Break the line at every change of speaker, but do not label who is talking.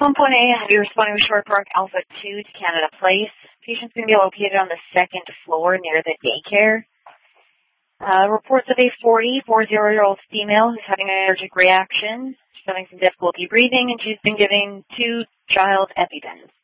1.A, I'll be responding with Short Park Alpha 2 to Canada Place. Patient's going to be located on the second floor near the daycare. Reports of a 40-year-old female who's having an allergic reaction. She's having some difficulty breathing, and she's been giving 2 child EpiPens.